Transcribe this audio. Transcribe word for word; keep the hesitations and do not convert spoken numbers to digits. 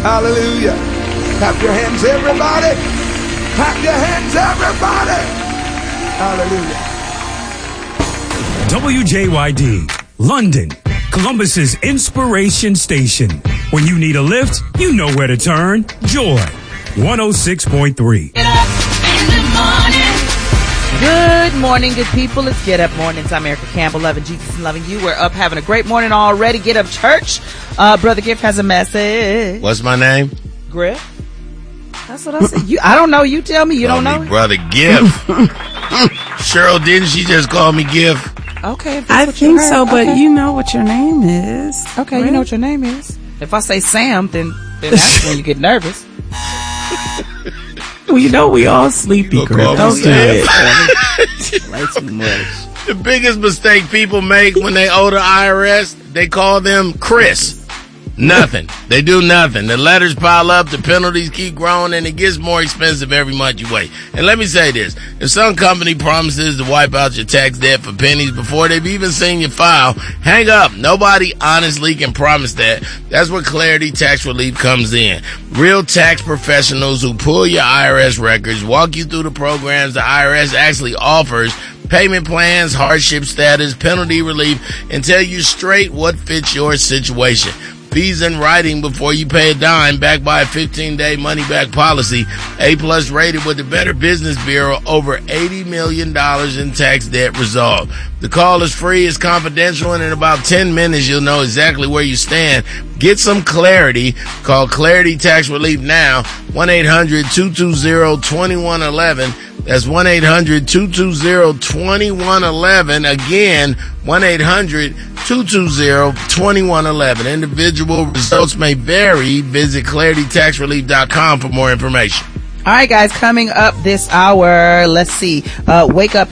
Hallelujah. Clap your hands, everybody. Clap your hands, everybody. Hallelujah. W J Y D, London, Columbus's inspiration station. When you need a lift, you know where to turn. Joy, one oh six point three. Get up in the morning. Good morning, good people. It's Get Up Mornings. I'm Erica Campbell, loving Jesus and loving you. We're up having a great morning already. Get Up Church. Uh, Brother Gift has a message. What's my name? Griff. That's what I said. You, I don't know. You tell me. You call don't know. Me Brother Gift. Cheryl, didn't she just call me Gift? Okay. I think so, but okay. You know what your name is. Okay, right? You know what your name is. If I say Sam, then, then that's when you get nervous. Well, you know we all sleepy, Griff. Don't do it. Way too much. The biggest mistake people make when they owe the I R S, they call them Chris. Nothing. They do nothing. The letters pile up, the penalties keep growing, and it gets more expensive every month you wait. And let me say this. If some company promises to wipe out your tax debt for pennies before they've even seen your file, hang up. Nobody honestly can promise that. That's where Clarity Tax Relief comes in. Real tax professionals who pull your I R S records, walk you through the programs the I R S actually offers, payment plans, hardship status, penalty relief, and tell you straight what fits your situation. Fees in writing before you pay a dime, backed by a fifteen-day money-back policy. A-plus rated with the Better Business Bureau, over eighty million dollars in tax debt resolved. The call is free, it's confidential, and in about ten minutes you'll know exactly where you stand. Get some clarity. Call Clarity Tax Relief now, one eight hundred two two zero two one one one. That's one eight hundred two two zero two one one one. Again, one eight hundred two two zero two one one one. Individual results may vary. Visit clarity tax relief dot com for more information. All right, guys, coming up this hour, let's see. Uh, wake up.